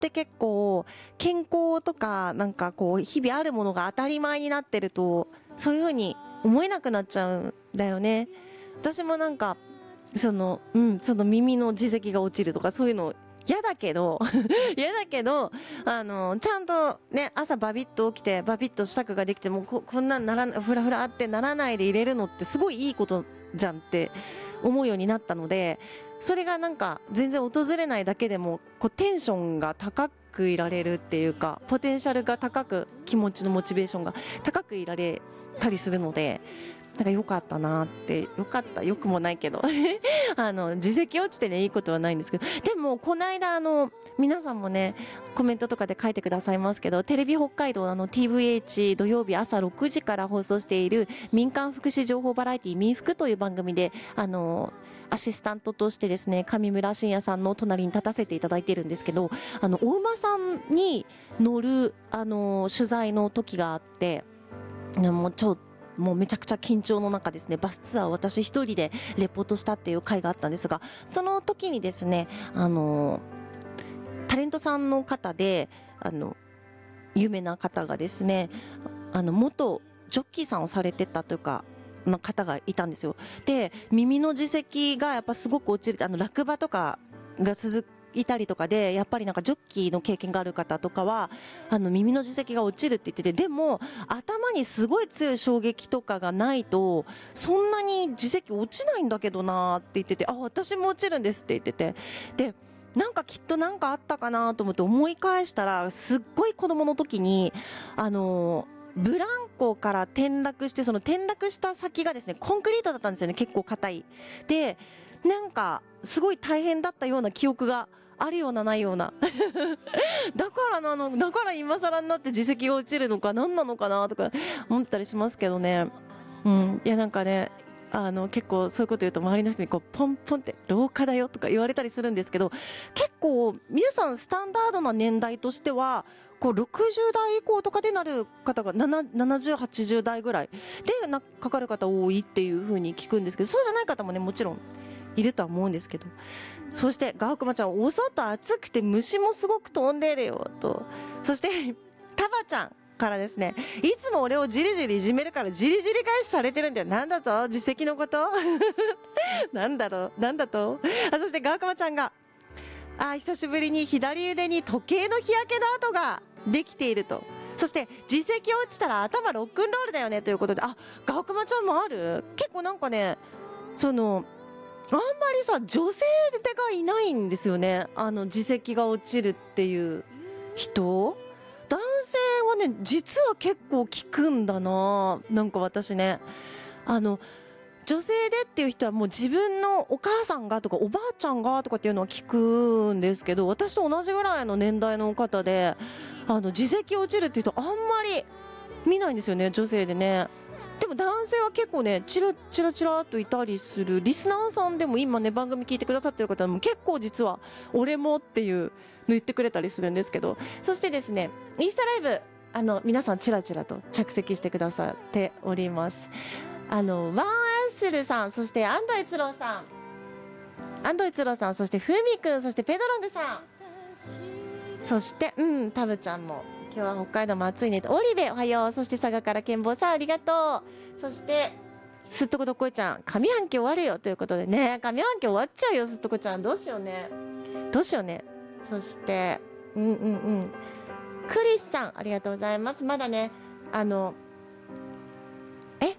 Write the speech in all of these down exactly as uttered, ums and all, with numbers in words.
って結構健康とかなんかこう日々あるものが当たり前になってるとそういう風に思えなくなっちゃうんだよね。私もなんかそのうんその耳の耳石が落ちるとかそういうの嫌だけど嫌だけどあのちゃんとね朝バビッと起きてバビッと支度ができてもここんなんならフラフラってならないで入れるのってすごいいいことじゃんって思うようになったので、それがなんか全然訪れないだけでもこうテンションが高くいられるっていうかポテンシャルが高く気持ちのモチベーションが高くいられたりするので、なんか良かったなって、良かった良くもないけどあの自責落ちてねいいことはないんですけど、でもこの間あの皆さんもねコメントとかで書いてくださいますけど、テレビ北海道あの ティーブイエイチ 土曜日朝ろくじから放送している民間福祉情報バラエティ民福という番組であのアシスタントとしてですね上村慎也さんの隣に立たせていただいているんですけど、あのお馬さんに乗るあの取材の時があって、もうちょっともうめちゃくちゃ緊張の中ですねバスツアーを私一人でレポートしたっていう回があったんですが、その時にですねあのタレントさんの方であの有名な方がですねあの元ジョッキーさんをされてたというかの方がいたんですよ。で耳の耳石がやっぱすごく落ちるあの落馬とかが続いたりとかでやっぱりなんかジョッキーの経験がある方とかはあの耳の耳石が落ちるって言ってて、でも頭にすごい強い衝撃とかがないとそんなに耳石落ちないんだけどなって言ってて、あ私も落ちるんですって言ってて、でなんかきっとなんかあったかなと思って思い返したら、すっごい子供の時にあのブランコから転落して、その転落した先がですねコンクリートだったんですよね、結構硬い。でなんかすごい大変だったような記憶があるようなないようなだからなのだから今更になって耳石が落ちるのか何なのかなとか思ったりしますけどね。うんいやなんかねあの結構そういうこと言うと周りの人にこうポンポンって廊下だよとか言われたりするんですけど、結構皆さんスタンダードな年代としてはこうろくじゅう代以降とかでなる方がななじゅう、はちじゅう代ぐらいでなかかる方多いっていう風に聞くんですけど、そうじゃない方もねもちろんいるとは思うんですけど、そしてガオクマちゃんお外暑くて虫もすごく飛んでるよと、そしてタバちゃんからですね、いつも俺をじりじりいじめるからじりじり返しされてるんだよ、なんだと実績のことなんだろうなんだとあ、そしてガオクマちゃんがあ久しぶりに左腕に時計の日焼けの跡ができていると、そして実績落ちたら頭ロックンロールだよねということで、あガオクマちゃんもある結構なんかねそのあんまりさ女性がいないんですよね、あの耳石が落ちるっていう人。男性はね実は結構聞くんだな。なんか私ねあの女性でっていう人はもう自分のお母さんがとかおばあちゃんがとかっていうのは聞くんですけど、私と同じぐらいの年代の方であの耳石落ちるっていう人あんまり見ないんですよね女性でね。でも男性は結構ねチラチラチラっといたりする。リスナーさんでも今ね番組聞いてくださってる方も結構実は俺もっていうの言ってくれたりするんですけど、そしてですねインスタライブあの皆さんチラチラと着席してくださっております。あのワンアンスルさん、そして安藤一郎さん安藤一郎さんそしてふみくん、そしてペドロングさん、そしてうんタブちゃんも今日は北海道も暑いねと、オリベおはよう、そして佐賀から健坊さんありがとう、そしてすっとこどっこいちゃん上半期終わるよということでね、上半期終わっちゃうよすっとこちゃん、どうしようねどうしようね。そしてうんうんうんクリスさんありがとうございます。まだねあのえ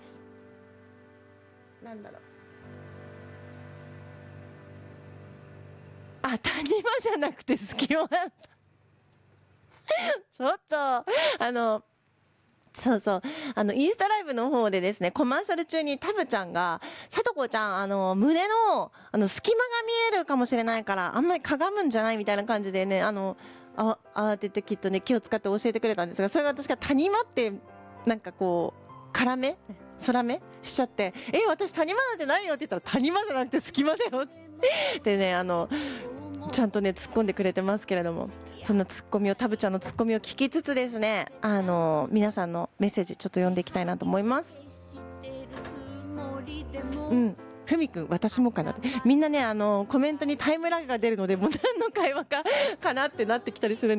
なんだろうあ谷間じゃなくて隙間だったちょっとあのそうそうあのインスタライブの方でですねコマーシャル中にタブちゃんがさとこちゃんあの胸のあの隙間が見えるかもしれないからあんまりかがむんじゃないみたいな感じでねあのああって言ってきっとね気を使って教えてくれたんですが、それが私が谷間ってなんかこう絡め空目しちゃってえ私谷間なんてないよって言ったら谷間じゃなくて隙間だよってねあのちゃんとね突っ込んでくれてますけれども、そんなツッコミをタブちゃんのツッコミを聞きつつですねあの皆さんのメッセージちょっと読んでいきたいなと思います。うんふみくん私もかなってみんなねあのコメントにタイムラグが出るのでもう何の会話かかなってなってきたりするんで